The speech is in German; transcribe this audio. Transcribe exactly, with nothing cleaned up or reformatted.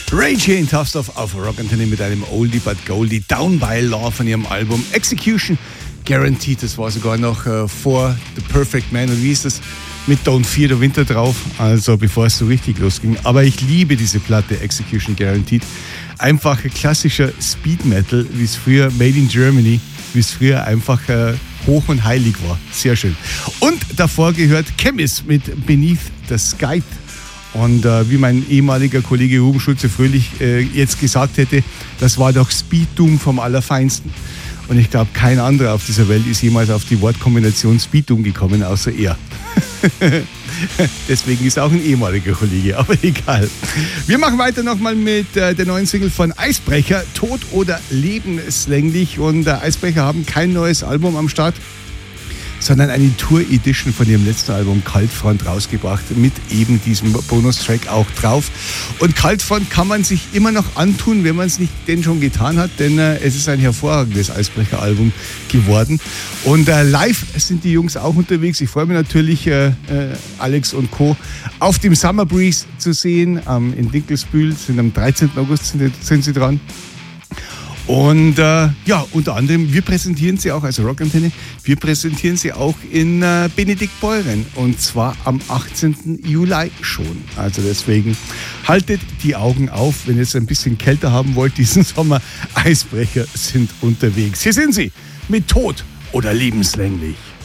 Ray J und Tough Stuff auf Rockantenne mit einem Oldie but Goldie, Down by Law von ihrem Album Execution Guaranteed. Das war sogar noch äh, vor The Perfect Man und wie ist das? Mit Don't Fear the Winter drauf, also bevor es so richtig losging. Aber ich liebe diese Platte Execution Guaranteed. Einfach ein klassischer Speed Metal, wie es früher Made in Germany, wie es früher einfach äh, hoch und heilig war. Sehr schön. Und davor gehört Chemist mit Beneath the Sky. Und äh, wie mein ehemaliger Kollege Ruben Schulze-Fröhlich äh, jetzt gesagt hätte, das war doch Speed Doom vom Allerfeinsten. Und ich glaube, kein anderer auf dieser Welt ist jemals auf die Wortkombination Speed Doom gekommen, außer er. Deswegen ist er auch ein ehemaliger Kollege, aber egal. Wir machen weiter nochmal mit äh, der neuen Single von Eisbrecher, Tod oder lebenslänglich. Und äh, Eisbrecher haben kein neues Album am Start, sondern eine Tour-Edition von ihrem letzten Album Kaltfront rausgebracht, mit eben diesem Bonustrack auch drauf. Und Kaltfront kann man sich immer noch antun, wenn man es nicht denn schon getan hat, denn äh, es ist ein hervorragendes Eisbrecher-Album geworden. Und äh, live sind die Jungs auch unterwegs. Ich freue mich natürlich, äh, äh, Alex und Co. auf dem Summer Breeze zu sehen. Ähm, in Dinkelsbühl sind am dreizehnten August sind, sind sie dran. Und äh, ja, unter anderem, wir präsentieren sie auch, also Rockantenne, wir präsentieren sie auch in äh, Benediktbeuren und zwar am achtzehnten Juli schon. Also deswegen haltet die Augen auf, wenn ihr es ein bisschen kälter haben wollt diesen Sommer. Eisbrecher sind unterwegs. Hier sind sie mit Tod oder lebenslänglich.